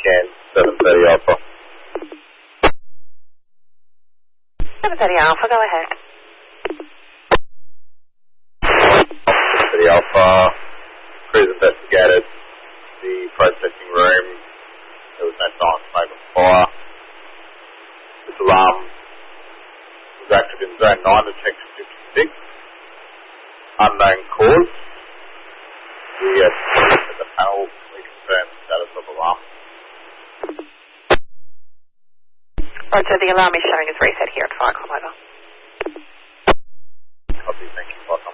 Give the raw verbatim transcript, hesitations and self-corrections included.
scan, seven thirty Alpha. seven thirty Alpha, go ahead. seven thirty Alpha, crews investigated the processing room. There was no sign of smoke or fire. This alarm was active in zone nine, detection fifty-six. Unknown cause. We have at the panel, we confirm the status of alarm. Roger, the alarm is showing as reset here at Firecom, over. Copy, thank you, Firecom.